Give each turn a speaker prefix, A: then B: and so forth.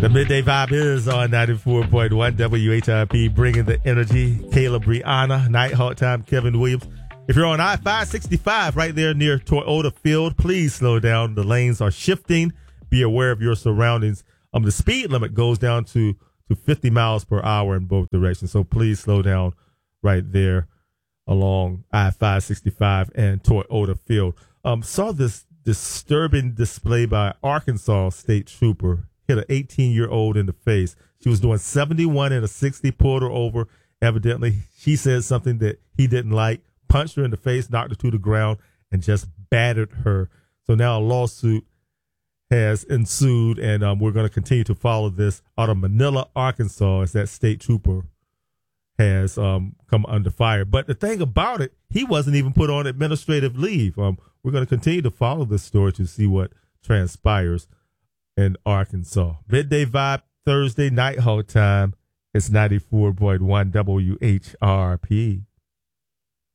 A: The Midday Vibe is on 94.1 WHIP, bringing the energy. Caleb, Brianna, Nighthawk Time, Kevin Williams. If you're on I-565 right there near Toyota Field, please slow down. The lanes are shifting. Be aware of your surroundings. The speed limit goes down to 50 miles per hour in both directions. So please slow down right there along I-565 and Toyota Field. Saw this disturbing display by Arkansas State Trooper. Hit an 18-year-old in the face. She was doing 71 and a 60, pulled her over. Evidently, she said something that he didn't like, punched her in the face, knocked her to the ground, and just battered her. So now a lawsuit has ensued, and we're going to continue to follow this out of Manila, Arkansas, as that state trooper has come under fire. But the thing about it, he wasn't even put on administrative leave. We're going to continue to follow this story to see what transpires in Arkansas. Midday Vibe, Thursday, Nighthawk Time. It's 94.1 WHRP.